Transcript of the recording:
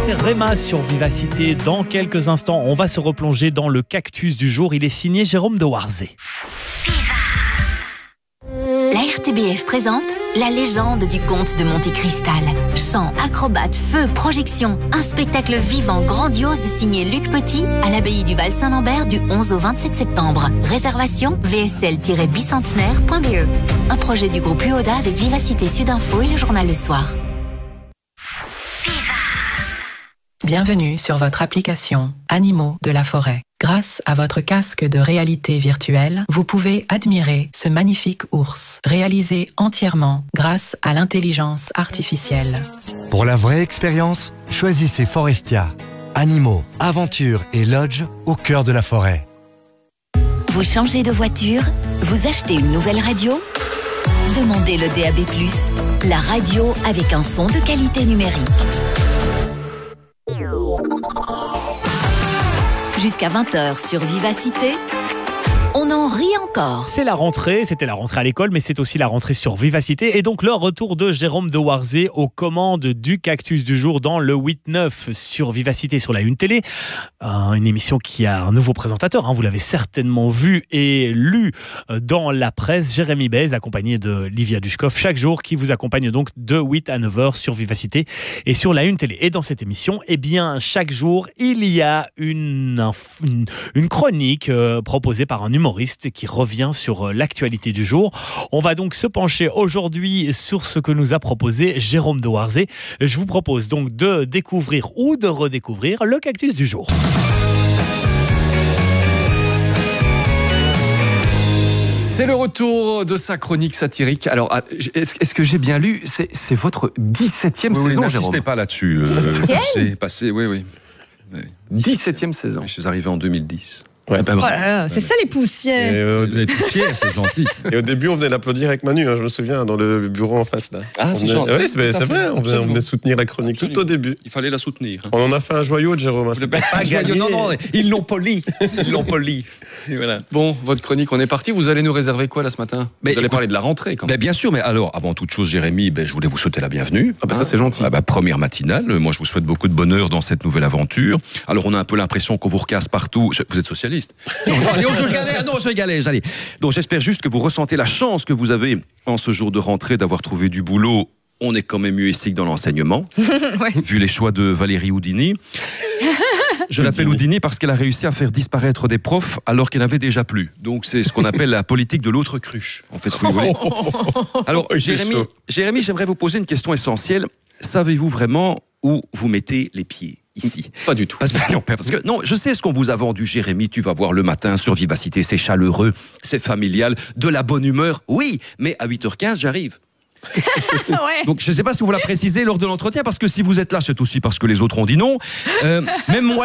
C'était Réma sur Vivacité. Dans quelques instants, on va se replonger dans le cactus du jour. Il est signé Jérôme de Warzé. La RTBF présente la légende du comte de Monte Cristal. Chants, acrobates, feux, projections. Un spectacle vivant, grandiose signé Luc Petit à l'abbaye du Val-Saint-Lambert du 11 au 27 septembre. Réservation vsl-bicentenaire.be. Un projet du groupe UODA avec Vivacité Sud-Info et le journal Le Soir. Bienvenue sur votre application Animaux de la forêt. Grâce à votre casque de réalité virtuelle, vous pouvez admirer ce magnifique ours, réalisé entièrement grâce à l'intelligence artificielle. Pour la vraie expérience, choisissez Forestia. Animaux, aventures et lodge au cœur de la forêt. Vous changez de voiture? Vous achetez une nouvelle radio? Demandez le DAB+, la radio avec un son de qualité numérique. Jusqu'à 20h sur Vivacité, on en rit encore. C'est la rentrée, c'était la rentrée à l'école, mais c'est aussi la rentrée sur Vivacité. Et donc le retour de Jérôme de Warzé aux commandes du cactus du jour dans le 8-9 sur Vivacité sur la Une Télé. Une émission qui a un nouveau présentateur, vous l'avez certainement vu et lu dans la presse. Jérémy Bez, accompagné de Livia Dushkov, chaque jour, qui vous accompagne donc de 8 à 9h sur Vivacité et sur la Une Télé. Et dans cette émission, chaque jour, il y a une chronique proposée par un humoriste qui revient sur l'actualité du jour. On va donc se pencher aujourd'hui sur ce que nous a proposé Jérôme de Warzé. Je vous propose donc de découvrir ou de redécouvrir le cactus du jour. C'est le retour de sa chronique satirique. Alors, est-ce que j'ai bien lu? C'est votre 17e saison, n'insistez Jérôme. pas là-dessus. J'ai passé, oui. 17e saison. Je suis arrivé en 2010. Ouais, Voilà, c'est ça les poussières. Les poussières, c'est gentil. Et au début, on venait l'applaudir avec Manu, je me souviens, dans le bureau en face là. Ah, c'est gentil. Oui, c'est vrai, on venait soutenir la chronique tout au début. Il fallait la soutenir. On en a fait un joyau de Jérôme. Pas gagné. Non, ils l'ont poli. Et voilà. Bon, votre chronique, on est parti. Vous allez nous réserver quoi là ce matin? Vous allez parler de la rentrée quand même. Bien sûr, mais alors, avant toute chose, Jérémy, je voulais vous souhaiter la bienvenue. Ça c'est gentil. Première matinale. Moi, je vous souhaite beaucoup de bonheur dans cette nouvelle aventure. Alors, on a un peu l'impression qu'on vous recasse partout. Vous êtes socialiste? Je galère. Allez. Donc, j'espère juste que vous ressentez la chance que vous avez en ce jour de rentrée d'avoir trouvé du boulot. On est quand même mieux ici que dans l'enseignement, vu les choix de Valérie Houdini. Je l'appelle Houdini parce qu'elle a réussi à faire disparaître des profs alors qu'elle n'avait déjà plus. Donc c'est ce qu'on appelle la politique de l'autre cruche. En fait, oui. Alors, Jérémy, j'aimerais vous poser une question essentielle. Savez-vous vraiment où vous mettez les pieds ici? Pas du tout. Parce que je sais ce qu'on vous a vendu, Jérémy. Tu vas voir le matin sur Vivacité, c'est chaleureux, c'est familial, de la bonne humeur. Oui, mais à 8h15, j'arrive. Ouais. Donc je ne sais pas si vous la précisez lors de l'entretien, parce que si vous êtes là, c'est aussi parce que les autres ont dit non. Même moi,